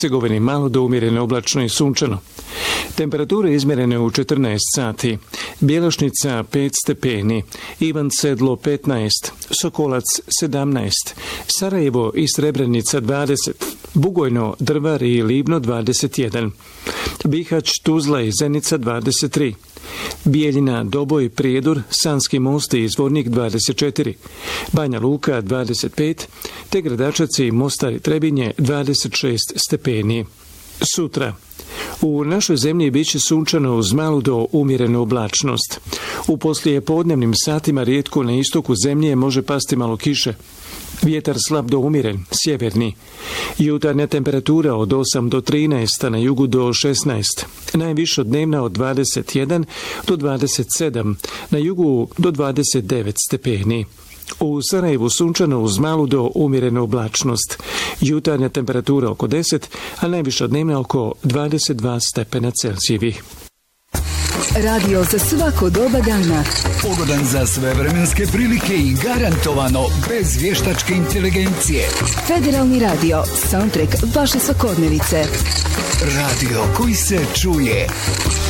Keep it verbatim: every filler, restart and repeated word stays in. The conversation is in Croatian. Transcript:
Hercegovini malo do umjereno oblačno i sunčano. Temperature izmjerene u četrnaest sati. Bjelošnica pet stepeni, Ivan Sedlo petnaest, Sokolac sedamnaest, Sarajevo i Srebrenica dvadeset, Bugojno, Drvar i Livno dvadeset jedan, Bihać, Tuzla i Zenica dvadeset tri, Bijeljina, Doboj, Prijedur, Sanski most i Zvornik dvadeset četiri, Banja Luka dvadeset pet, te Gradačac, Mostar i Trebinje dvadeset šest stepeni. Sutra u našoj zemlji bit će sunčano uz malu do umjerenu oblačnost. U poslijepodnevnim satima rijetko na istoku zemlje može pasti malo kiše. Vjetar slab do umjeren, sjeverni. Jutarnja temperatura od osam do trinaest, a na jugu do šesnaest. Najviša dnevna od dvadeset jedan do dvadeset sedam, na jugu do dvadeset devet stepeni. U Sarajevu sunčano uz malu do umjerenu oblačnost. Jutarnja temperatura oko deset, a najviša dnevna oko dvadeset dva stepena Celzijevih. Radio za svako doba dana. Pogodan za sve vremenske prilike i garantovano bez vještačke inteligencije. Federalni radio, soundtrack vaše svakodnevice. Radio koji se čuje.